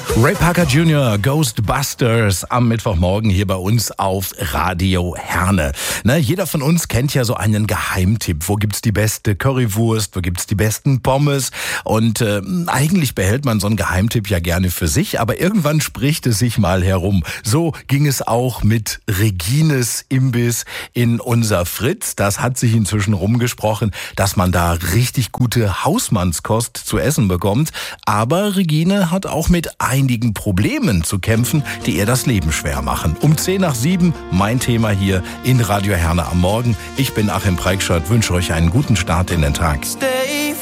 Ray Parker Jr., Ghostbusters am Mittwochmorgen hier bei uns auf Radio Herne. Jeder von uns kennt ja so einen Geheimtipp. Wo gibt's die beste Currywurst? Wo gibt's die besten Pommes? Und eigentlich behält man so einen Geheimtipp ja gerne für sich, aber irgendwann spricht es sich mal herum. So ging es auch mit Regines Imbiss in unser Fritz. Das hat sich inzwischen rumgesprochen, dass man da richtig gute Hausmannskost zu essen bekommt. Aber Regine hat auch mit einigen Problemen zu kämpfen, die ihr das Leben schwer machen. Um 6:10 mein Thema hier in Radio Herne am Morgen. Ich bin Achim Preikschat, wünsche euch einen guten Start in den Tag.